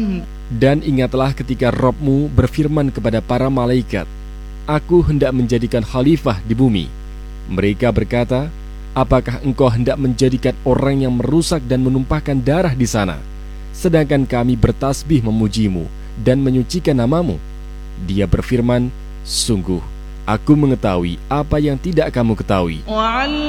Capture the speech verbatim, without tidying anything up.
Dan ingatlah ketika Rabb-mu berfirman kepada para malaikat, Aku hendak menjadikan khalifah di bumi. Mereka berkata, Apakah engkau hendak menjadikan orang yang merusak dan menumpahkan darah di sana, sedangkan kami bertasbih memujimu dan menyucikan namamu? Dia berfirman, Sungguh, aku mengetahui apa yang tidak kamu ketahui.